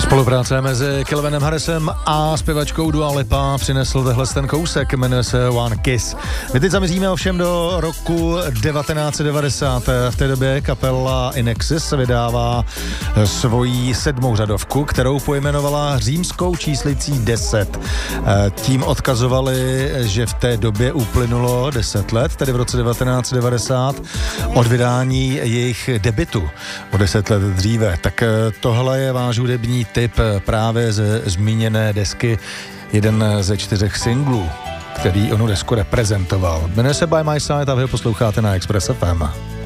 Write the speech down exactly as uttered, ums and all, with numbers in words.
Spolupráce mezi Calvinem Harrisem a zpěvačkou Dua Lipa přinesl tehle ten kousek, jmenuje se One Kiss. My teď zamíříme ovšem do roku devatenáct set devadesát. V té době kapela In Excess vydává svoji sedmou řadovku, kterou pojmenovala římskou číslicí deset. Tím odkazovali, že v té době uplynulo deset let, tedy v roce devatenáct set devadesát, od vydání jejich debutu o deset let dříve. Tak tohle je váš hudební tip právě ze zmíněné desky, jeden ze čtyřech singlů, který onu desku reprezentoval. Jmenuje se By My Side a vy ho posloucháte na Express F M.